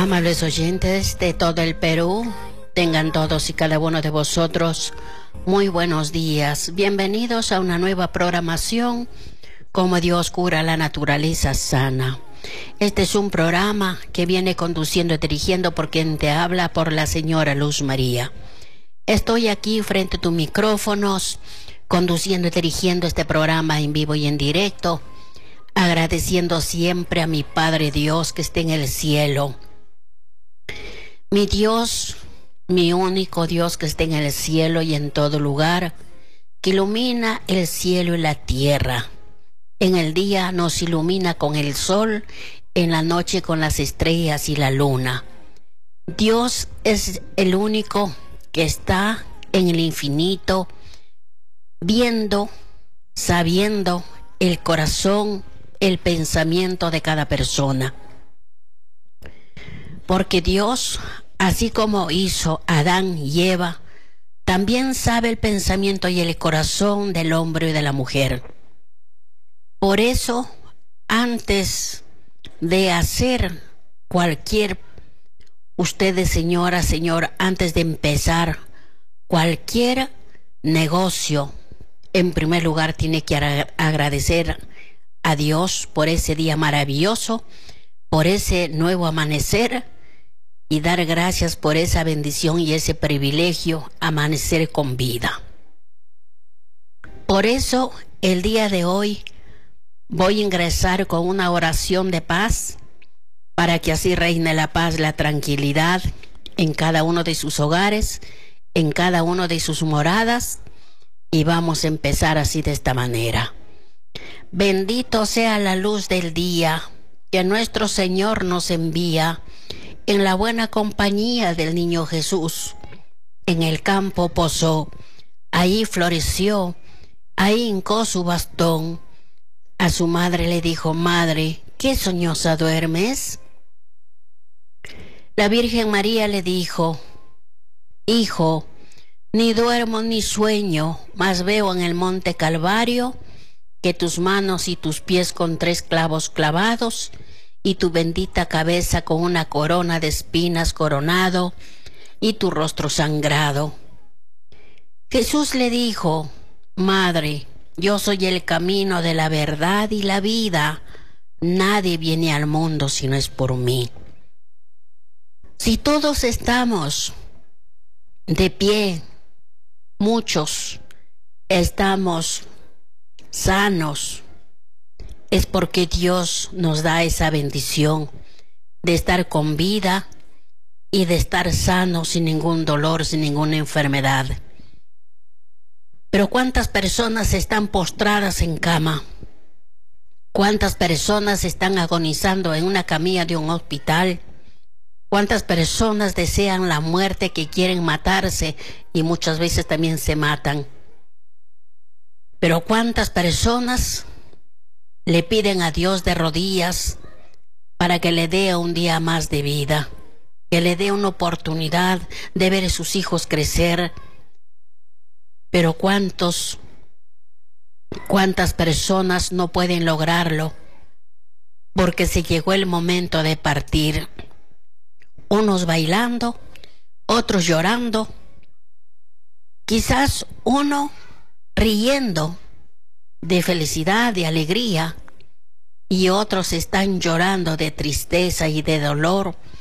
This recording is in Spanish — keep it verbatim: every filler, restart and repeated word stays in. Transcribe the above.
Amables oyentes de todo el Perú, tengan todos y cada uno de vosotros muy buenos días. Bienvenidos a una nueva programación, Como Dios cura la naturaleza sana. Este es un programa que viene conduciendo y dirigiendo por quien te habla, por la señora Luz María. Estoy aquí frente a tus micrófonos, conduciendo y dirigiendo este programa en vivo y en directo, agradeciendo siempre a mi Padre Dios que esté en el cielo. Mi Dios, mi único Dios que está en el cielo y en todo lugar, que ilumina el cielo y la tierra. En el día nos ilumina con el sol, en la noche con las estrellas y la luna. Dios es el único que está en el infinito, viendo, sabiendo el corazón, el pensamiento de cada persona. Porque Dios, así como hizo a Adán y Eva, también sabe el pensamiento y el corazón del hombre y de la mujer. Por eso, antes de hacer cualquier, ustedes señora, señor, antes de empezar cualquier negocio, en primer lugar tiene que agradecer a Dios por ese día maravilloso, por ese nuevo amanecer, y dar gracias por esa bendición y ese privilegio, amanecer con vida. Por eso, el día de hoy voy a ingresar con una oración de paz, para que así reine la paz, la tranquilidad en cada uno de sus hogares, en cada uno de sus moradas, y vamos a empezar así de esta manera. Bendito sea la luz del día que nuestro Señor nos envía, en la buena compañía del niño Jesús. En el campo posó, ahí floreció, ahí hincó su bastón. A su madre le dijo: Madre, ¿qué soñosa duermes? La Virgen María le dijo: Hijo, ni duermo ni sueño, mas veo en el monte Calvario que tus manos y tus pies con tres clavos clavados, y tu bendita cabeza con una corona de espinas coronado, y tu rostro sangrado. Jesús le dijo: Madre, yo soy el camino de la verdad y la vida. Nadie viene al mundo si no es por mí. Si todos estamos de pie, muchos estamos sanos, es porque Dios nos da esa bendición de estar con vida y de estar sanos, sin ningún dolor, sin ninguna enfermedad. Pero ¿cuántas personas están postradas en cama? ¿Cuántas personas están agonizando en una camilla de un hospital? ¿Cuántas personas desean la muerte, que quieren matarse y muchas veces también se matan? Pero ¿cuántas personas le piden a Dios de rodillas para que le dé un día más de vida, que le dé una oportunidad de ver a sus hijos crecer? Pero ¿cuántos, cuántas personas no pueden lograrlo porque se llegó el momento de partir? Unos bailando, otros llorando, quizás uno riendo de felicidad, de alegría, y otros están llorando de tristeza y de dolor,